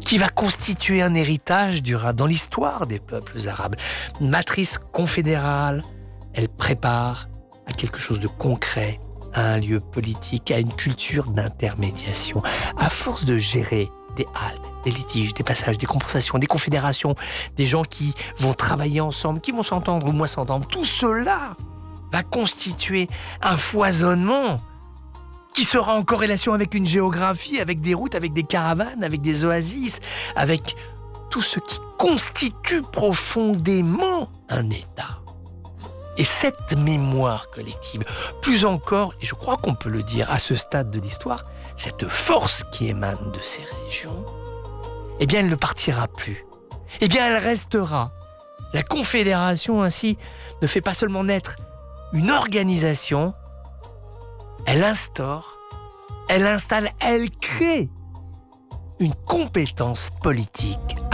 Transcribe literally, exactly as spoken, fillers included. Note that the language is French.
qui va constituer un héritage durable dans l'histoire des peuples arabes. Une matrice confédérale, elle prépare à quelque chose de concret, à un lieu politique, à une culture d'intermédiation. À force de gérer des haltes, des litiges, des passages, des compensations, des confédérations, des gens qui vont travailler ensemble, qui vont s'entendre ou moins s'entendre, tout cela va constituer un foisonnement qui sera en corrélation avec une géographie, avec des routes, avec des caravanes, avec des oasis, avec tout ce qui constitue profondément un État. Et cette mémoire collective, plus encore, et je crois qu'on peut le dire à ce stade de l'histoire, cette force qui émane de ces régions, eh bien elle ne partira plus. Eh bien elle restera. La Confédération ainsi ne fait pas seulement naître une organisation, elle instaure, elle installe, elle crée une compétence politique